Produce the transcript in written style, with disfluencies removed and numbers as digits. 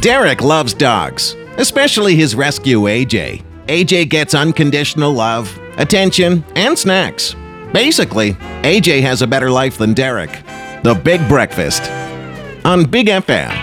Derek loves dogs, especially his rescue AJ. AJ gets unconditional love, attention, and snacks. Basically, AJ has a better life than Derek. The Big Breakfast on Big FM.